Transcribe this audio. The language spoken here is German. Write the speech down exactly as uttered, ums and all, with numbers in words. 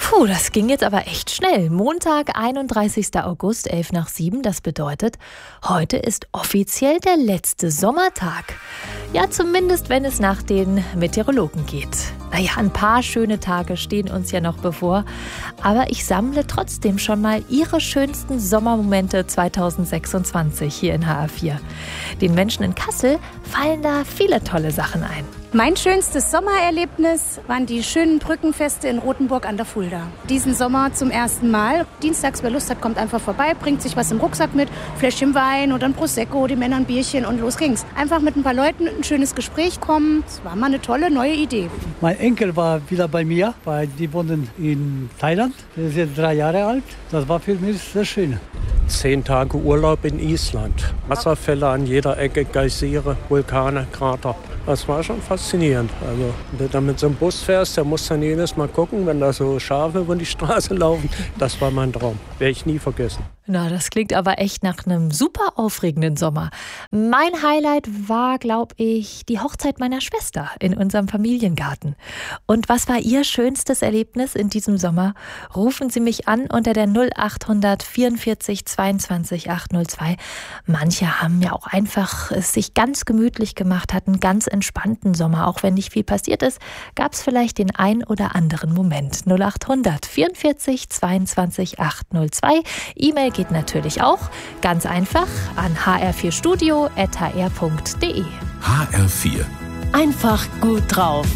Puh, das ging jetzt aber echt schnell. Montag, einunddreißigster August, elf nach sieben. Das bedeutet, heute ist offiziell der letzte Sommertag. Ja, zumindest wenn es nach den Meteorologen geht. Naja, ein paar schöne Tage stehen uns ja noch bevor. Aber ich sammle trotzdem schon mal Ihre schönsten Sommermomente zweitausendsechsundzwanzig hier in H R vier. Den Menschen in Kassel fallen da viele tolle Sachen ein. Mein schönstes Sommererlebnis waren die schönen Brückenfeste in Rothenburg an der Fulda. Diesen Sommer zum ersten Mal. Dienstags, wer Lust hat, kommt einfach vorbei, bringt sich was im Rucksack mit, Fläschchen Wein oder ein Prosecco, die Männer ein Bierchen und los ging's. Einfach mit ein paar Leuten ein schönes Gespräch kommen. Das war mal eine tolle neue Idee. Mein Enkel war wieder bei mir, weil die wohnen in Thailand. Der ist jetzt drei Jahre alt. Das war für mich sehr schön. Zehn Tage Urlaub in Island. Wasserfälle an jeder Ecke, Geysire, Vulkane, Krater. Das war schon faszinierend. Also, wenn du da mit so einem Bus fährst, der muss dann jedes Mal gucken, wenn da so Schafe über die Straße laufen. Das war mein Traum. Werde ich nie vergessen. Na, das klingt aber echt nach einem super aufregenden Sommer. Mein Highlight war, glaube ich, die Hochzeit meiner Schwester in unserem Familiengarten. Und was war Ihr schönstes Erlebnis in diesem Sommer? Rufen Sie mich an unter der null acht hundert vierundvierzig zweiundzwanzig achthundertzwei. Manche haben ja auch einfach es sich ganz gemütlich gemacht, hatten ganz entspannten Sommer. Auch wenn nicht viel passiert ist, gab es vielleicht den ein oder anderen Moment. null acht hundert vierundvierzig zweiundzwanzig achthundertzwei. E-Mail geht natürlich auch. Ganz einfach an h r vier studio at h r punkt d e. H R vier. Einfach gut drauf.